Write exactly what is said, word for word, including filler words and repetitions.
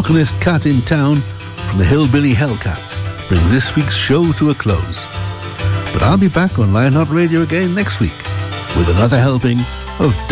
knockin'est cat in town from the Hillbilly Hellcats brings this week's show to a close. But I'll be back on Lionheart Radio again next week with another helping of